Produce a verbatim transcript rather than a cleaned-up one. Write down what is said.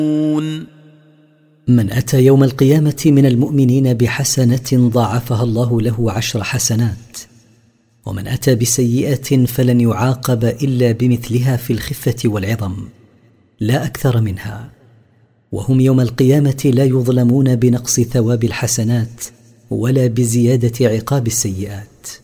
من أتى يوم القيامة من المؤمنين بحسنة ضاعفها الله له عشر حسنات، ومن أتى بسيئة فلن يعاقب إلا بمثلها في الخفة والعظم لا أكثر منها، وهم يوم القيامة لا يظلمون بنقص ثواب الحسنات ولا بزيادة عقاب السيئات.